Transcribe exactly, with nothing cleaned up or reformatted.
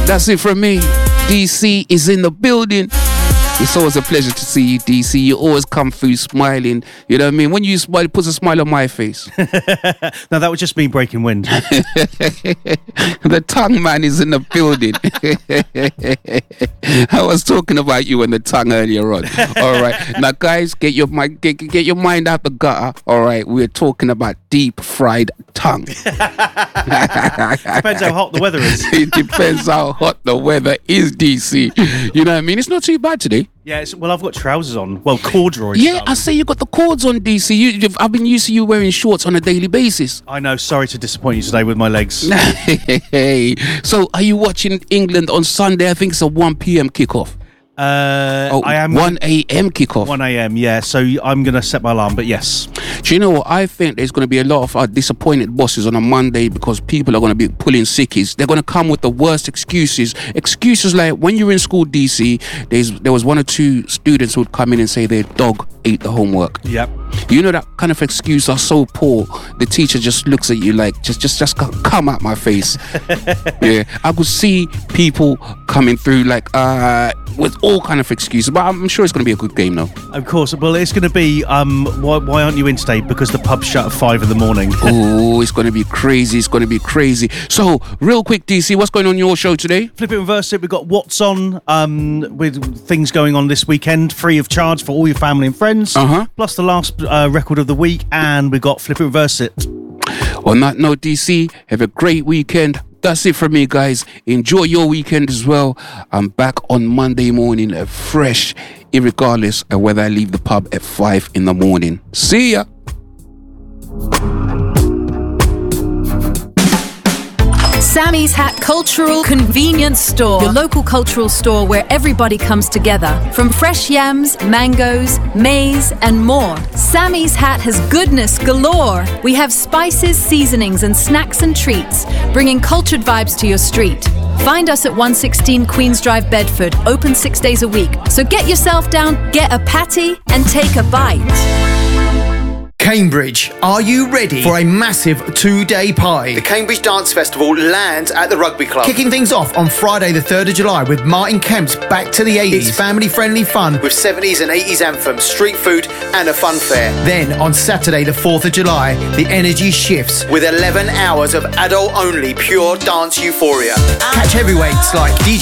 That's it from me. D C is in the building. It's always a pleasure to see you, D C. You always come through smiling. You know what I mean? When you smile, it puts a smile on my face. No, that was just me breaking wind. The tongue man is in the building. I was talking about you and the tongue earlier on. All right. Now, guys, get your, mind, get, get your mind out the gutter. All right. We're talking about deep fried tongue. Depends how hot the weather is. It depends how hot the weather is, D C. You know what I mean? It's not too bad today. Yeah, it's, well, I've got trousers on. Well, corduroy. Yeah, stuff. I say you got the cords on, D C. You, you've, I've been used to you wearing shorts on a daily basis. I know. Sorry to disappoint you today with my legs. Hey, so are you watching England on Sunday? I think it's a one p.m. kickoff. Uh, Oh, I am one a.m. kickoff. one a.m. Yeah, so I'm going to set my alarm. But yes, Do you know what? I think there's going to be a lot of uh, disappointed bosses on a Monday because people are going to be pulling sickies. They're going to come with the worst excuses. Excuses like when you're in school, D C, there's, there was one or two students who would come in and say their dog ate the homework. yep. You know, that kind of excuse are so poor. The teacher just looks at you like, just, just, just come out my face. Yeah, I could see people coming through like uh, with all kind of excuses, but I'm sure it's going to be a good game, though. Of course. Well, it's going to be. Um, why, why aren't you in today? Because the pub's shut at five in the morning. Oh, it's going to be crazy. It's going to be crazy. So, real quick, D C, what's going on in your show today? Flip it, reverse it. We've got What's On um, with things going on this weekend, free of charge for all your family and friends. Uh-huh. Plus the last uh, record of the week, and we've got Flip it, reverse it. On that note, D C, have a great weekend. That's it from me, guys. Enjoy your weekend as well. I'm back on Monday morning, uh, fresh, irregardless of whether I leave the pub at five in the morning. See ya. Sammy's Hat Cultural Convenience Store, your local cultural store where everybody comes together. From fresh yams, mangoes, maize, and more. Sammy's Hat has goodness galore. We have spices, seasonings, and snacks and treats, bringing cultured vibes to your street. Find us at one sixteen Queens Drive, Bedford, open six days a week. So get yourself down, get a patty, and take a bite. Cambridge, are you ready for a massive two-day party? The Cambridge Dance Festival lands at the Rugby Club. Kicking things off on Friday the third of July with Martin Kemp's Back to the eighties. It's family-friendly fun with seventies and eighties anthems, street food and a fun fair. Then on Saturday the fourth of July, the energy shifts with eleven hours of adult-only pure dance euphoria. Catch heavyweights like D J